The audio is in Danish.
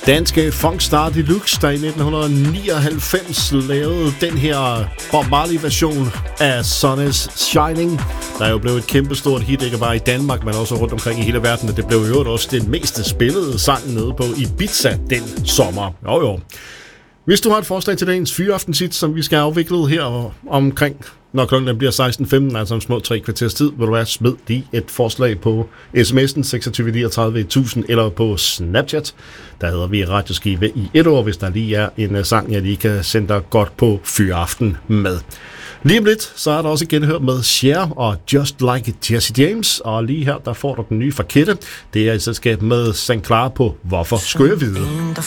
Danske Funkstar Deluxe, der i 1999 lavede den her Bob Marley-version af Sun is Shining, der jo blev et kæmpestort hit, ikke bare i Danmark, men også rundt omkring i hele verden, og det blev jo også den mest spillede sang nede på Ibiza den sommer. Jo. Hvis du har et forslag til dagens fyraftensigt, som vi skal afvikle her omkring, når klokken bliver 16.15, altså om små 3 kvarters tid, vil du være smid lige et forslag på sms'en 2639 1000 eller på Snapchat. Der hedder vi Radioskive i et ord, hvis der lige er en sang, jeg lige kan sende dig godt på fyraften med. Lige om lidt, så er der også genhør med Cher og Just Like Jesse James, og lige her, der får du den nye fra Kette. Det er i selskab med St. Clara på Hvorfor skulle jeg vide? Der